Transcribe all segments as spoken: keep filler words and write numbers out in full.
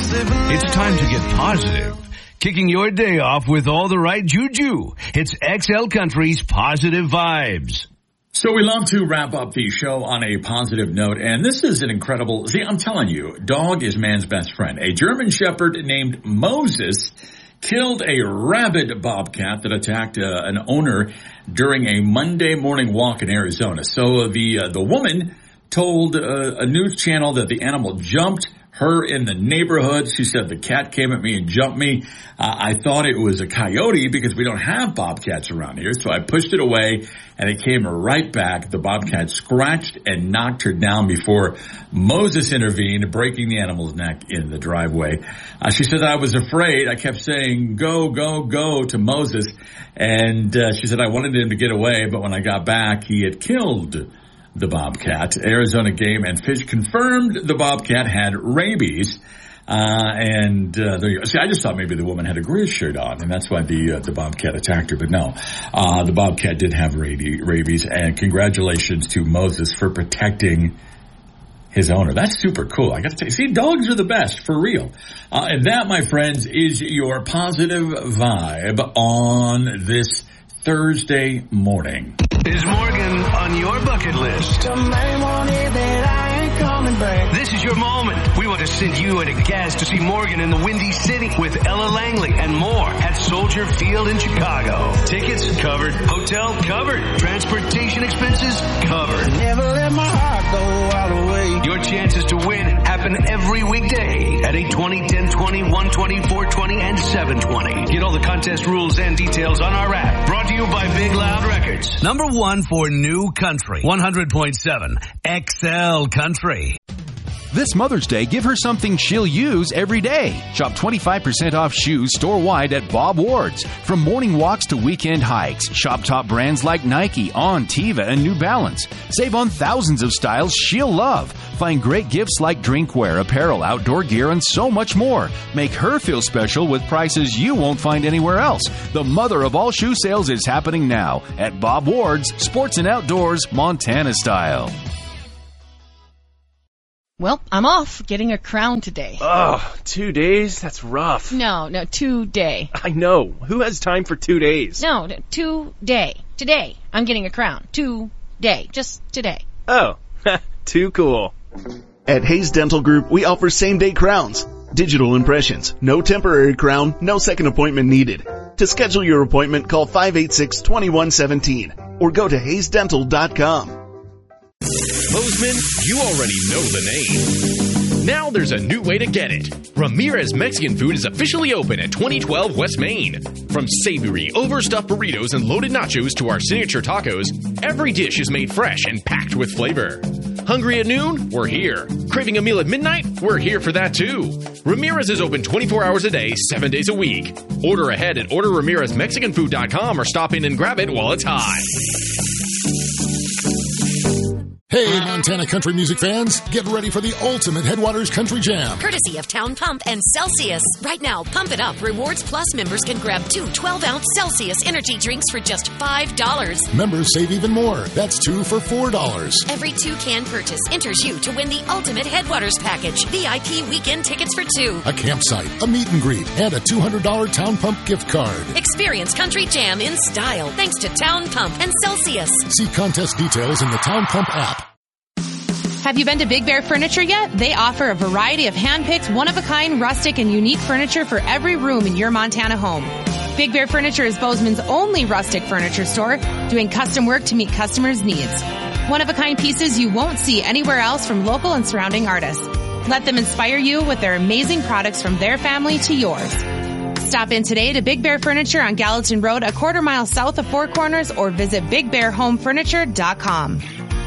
It's time to get positive. Kicking your day off with all the right juju. It's X L Country's Positive Vibes. So we love to wrap up the show on a positive note, and this is an incredible... See, I'm telling you, dog is man's best friend. A German Shepherd named Moses killed a rabid bobcat that attacked uh, an owner during a Monday morning walk in Arizona. So uh, the uh, the woman told uh, a news channel that the animal jumped her in the neighborhood. She said, the cat came at me and jumped me. Uh, I thought it was a coyote because we don't have bobcats around here. So I pushed it away and it came right back. The bobcat scratched and knocked her down before Moses intervened, breaking the animal's neck in the driveway. Uh, she said, I was afraid. I kept saying, go, go, go to Moses. And uh, she said, I wanted him to get away. But when I got back, he had killed the bobcat. Arizona Game and Fish confirmed the bobcat had rabies. Uh, and, uh, there you go. See, I just thought maybe the woman had a Grizz shirt on, and that's why the, uh, the bobcat attacked her. But no, uh, the bobcat did have rabies, and congratulations to Moses for protecting his owner. That's super cool. I got to tell you, see, dogs are the best, for real. Uh, and that, my friends, is your positive vibe on this Thursday morning. Is Morgan on your bucket list? This is your moment. We want to send you and a guest to see Morgan in the Windy City with Ella Langley and more at Soldier Field in Chicago. Tickets covered. Hotel covered. Transportation expenses covered. Never let my heart go all the way. Your chances to win happen every weekday at eight twenty, ten twenty, one twenty, four twenty, and seven twenty. Get all the contest rules and details on our app. Brought to you by Big Loud Records. Number one for new country. one hundred point seven X L Country. This Mother's Day, give her something she'll use every day. Shop twenty-five percent off shoes store-wide at Bob Ward's. From morning walks to weekend hikes, shop top brands like Nike, On, Teva, and New Balance. Save on thousands of styles she'll love. Find great gifts like drinkware, apparel, outdoor gear, and so much more. Make her feel special with prices you won't find anywhere else. The mother of all shoe sales is happening now at Bob Ward's, Sports and Outdoors, Montana style. Well, I'm off getting a crown today. Oh, two days? That's rough. No, no, two-day. I know. Who has time for two days? No, no, two-day. Today, I'm getting a crown. Two-day. Just today. Oh, too cool. At Hayes Dental Group, we offer same-day crowns. Digital impressions. No temporary crown. No second appointment needed. To schedule your appointment, call five eight six, two one one seven or go to hayes dental dot com. Bozeman, you already know the name. Now there's a new way to get it. Ramirez Mexican Food is officially open at twenty twelve West Main. From savory, overstuffed burritos and loaded nachos to our signature tacos, every dish is made fresh and packed with flavor. Hungry at noon? We're here. Craving a meal at midnight? We're here for that too. Ramirez is open twenty-four hours a day, seven days a week. Order ahead at order ramirez mexican food dot com or stop in and grab it while it's hot. Hey, Montana country music fans, get ready for the ultimate Headwaters Country Jam. Courtesy of Town Pump and Celsius. Right now, Pump It Up Rewards Plus members can grab two twelve-ounce Celsius energy drinks for just five dollars. Members save even more. That's two for four dollars. Every two-can purchase enters you to win the ultimate Headwaters package. V I P weekend tickets for two. A campsite, a meet and greet, and a two hundred dollars Town Pump gift card. Experience Country Jam in style thanks to Town Pump and Celsius. See contest details in the Town Pump app. Have you been to Big Bear Furniture yet? They offer a variety of hand-picked, one-of-a-kind, rustic, and unique furniture for every room in your Montana home. Big Bear Furniture is Bozeman's only rustic furniture store, doing custom work to meet customers' needs. One-of-a-kind pieces you won't see anywhere else from local and surrounding artists. Let them inspire you with their amazing products from their family to yours. Stop in today to Big Bear Furniture on Gallatin Road, a quarter mile south of Four Corners, or visit big bear home furniture dot com.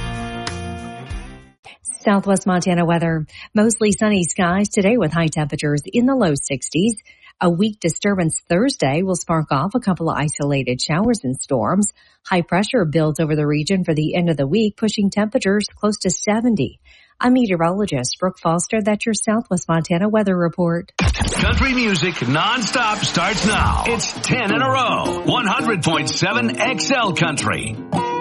Southwest Montana weather. Mostly sunny skies today with high temperatures in the low sixties. A weak disturbance Thursday will spark off a couple of isolated showers and storms. High pressure builds over the region for the end of the week, pushing temperatures close to seventy. I'm meteorologist Brooke Foster. That's your Southwest Montana weather report. Country music nonstop starts now. It's ten in a row. one hundred point seven X L Country.